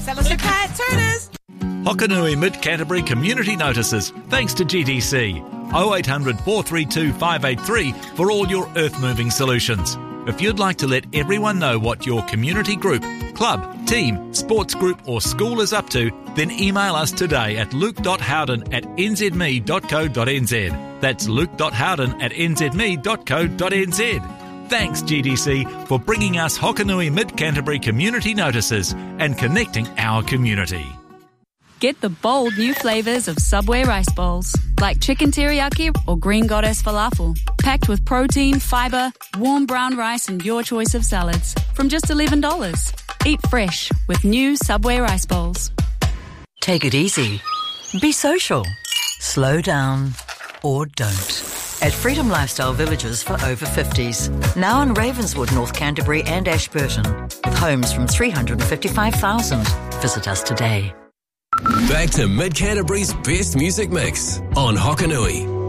Salicicat Turners. Hokanui Mid-Canterbury Community Notices, thanks to GDC. 0800 432 583 for all your earth-moving solutions. If you'd like to let everyone know what your community group, club, team, sports group or school is up to, then email us today at luke.howden@nzme.co.nz. That's luke.howden@nzme.co.nz. Thanks, GDC, for bringing us Hokanui Mid-Canterbury Community Notices and connecting our community. Get the bold new flavours of Subway rice bowls, like chicken teriyaki or green goddess falafel, packed with protein, fibre, warm brown rice and your choice of salads, from just $11. Eat fresh with new Subway rice bowls. Take it easy. Be social. Slow down or don't. At Freedom Lifestyle Villages for over 50s. Now in Ravenswood, North Canterbury and Ashburton. With homes from $355,000. Visit us today. Back to Mid-Canterbury's best music mix on Hokanui.